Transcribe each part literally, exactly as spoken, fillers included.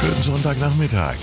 Schönen Sonntagnachmittag.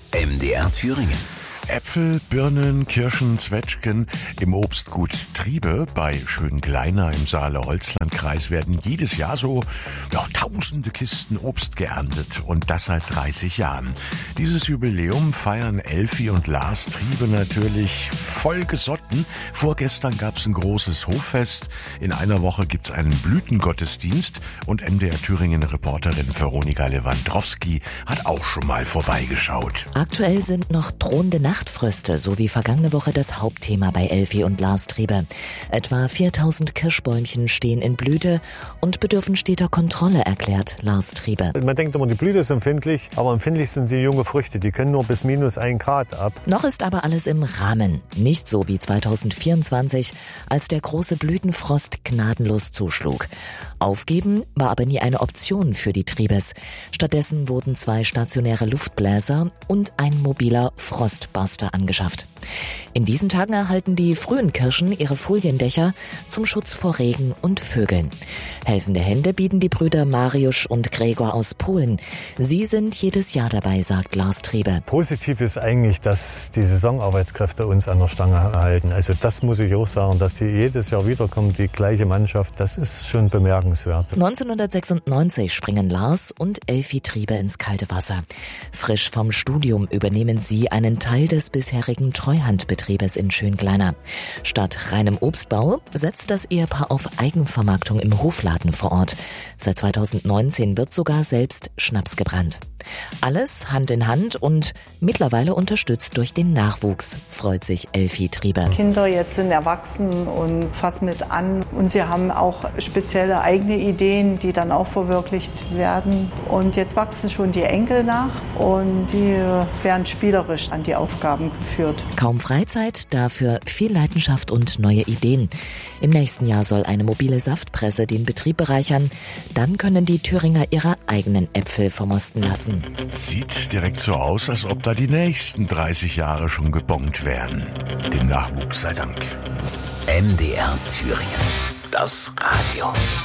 M D R Thüringen. Äpfel, Birnen, Kirschen, Zwetschgen im Obstgut Triebe bei Schöngleiner im Saale-Holzland-Kreis werden jedes Jahr so ja, tausende Kisten Obst geerntet und das seit dreißig Jahren. Dieses Jubiläum feiern Elfi und Lars Triebe natürlich voll gesotten. Vorgestern gab's ein großes Hoffest. In einer Woche gibt's einen Blütengottesdienst und M D R Thüringen-Reporterin Veronika Lewandowski hat auch schon mal vorbeigeschaut. Aktuell sind noch drohende Nachtfröste, so wie vergangene Woche das Hauptthema bei Elfi und Lars Triebe. Etwa viertausend Kirschbäumchen stehen in Blüte und bedürfen steter Kontrolle, erklärt Lars Triebe. Man denkt immer, die Blüte ist empfindlich, aber empfindlich sind die junge Früchte. Die können nur bis minus ein Grad ab. Noch ist aber alles im Rahmen. Nicht so wie zweitausendvierundzwanzig, als der große Blütenfrost gnadenlos zuschlug. Aufgeben war aber nie eine Option für die Triebes. Stattdessen wurden zwei stationäre Luftbläser und ein mobiler Frostbuster angeschafft. In diesen Tagen erhalten die frühen Kirschen ihre Foliendächer zum Schutz vor Regen und Vögeln. Helfende Hände bieten die Brüder Mariusz und Gregor aus Polen. Sie sind jedes Jahr dabei, sagt Lars Triebe. Positiv ist eigentlich, dass die Saisonarbeitskräfte uns an der Stange halten. Also das muss ich auch sagen, dass die jedes Jahr wiederkommt, die gleiche Mannschaft, das ist schon bemerkenswert. neunzehnhundertsechsundneunzig springen Lars und Elfi Triebe ins kalte Wasser. Frisch vom Studium übernehmen sie einen Teil des bisherigen Treuhandbetriebes in Schöngleiner. Statt reinem Obstbau setzt das Ehepaar auf Eigenvermarktung im Hofladen vor Ort. Seit zweitausendneunzehn wird sogar selbst Schnaps gebrannt. Alles Hand in Hand und mittlerweile unterstützt durch den Nachwuchs, freut sich Elfi Triebe. Kinder jetzt sind erwachsen und fassen mit an und sie haben auch spezielle eigene Ideen, die dann auch verwirklicht werden. Und jetzt wachsen schon die Enkel nach und die werden spielerisch an die Aufgaben geführt. Kaum Freizeit, dafür viel Leidenschaft und neue Ideen. Im nächsten Jahr soll eine mobile Saftpresse den Betrieb bereichern. Dann können die Thüringer ihre eigenen Äpfel vermosten lassen. Sieht direkt so aus, als ob da die nächsten dreißig Jahre schon gebongt wären. Dem Nachwuchs sei Dank. M D R Thüringen. Das Radio.